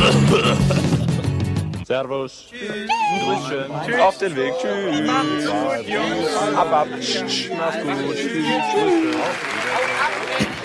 Servus. Grüßchen. Auf den Weg. Tschüss. Mach's gut, Jungs. Ab. Mach's gut. Tschüss.